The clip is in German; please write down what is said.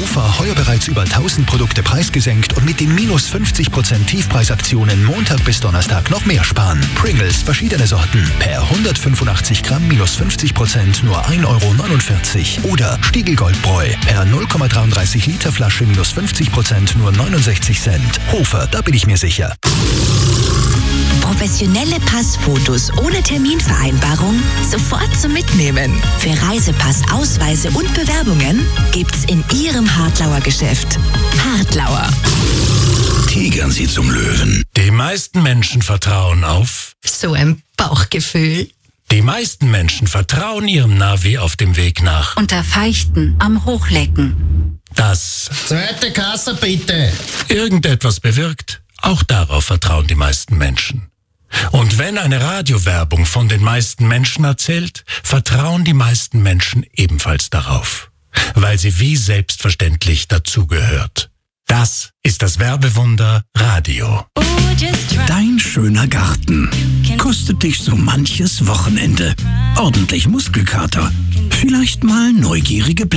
Hofer heuer bereits über 1000 Produkte preisgesenkt und mit den minus 50% Tiefpreisaktionen Montag bis Donnerstag noch mehr sparen. Pringles, verschiedene Sorten, per 185 Gramm minus 50% nur 1,49 € oder Stiegl Goldbräu, per 0,33 Liter Flasche minus 50% nur 69 Cent. Hofer, da bin ich mir sicher. Professionelle Passfotos ohne Terminvereinbarung sofort zum Mitnehmen. Für Reisepass, Ausweise und Bewerbungen gibt's in Ihrem Hartlauer Geschäft. Hartlauer. Tigern Sie zum Löwen. Die meisten Menschen vertrauen auf So ein Bauchgefühl. Die meisten Menschen vertrauen ihrem Navi auf dem Weg nach. Unter Feichten am Hochlecken. Das Zweite Kasse bitte. irgendetwas bewirkt, auch darauf vertrauen die meisten Menschen. Und wenn eine Radiowerbung von den meisten Menschen erzählt, vertrauen die meisten Menschen ebenfalls darauf, weil sie wie selbstverständlich dazugehört. Das ist das Werbewunder Radio. Dein schöner Garten kostet dich so manches Wochenende. Ordentlich Muskelkater. Vielleicht mal neugierige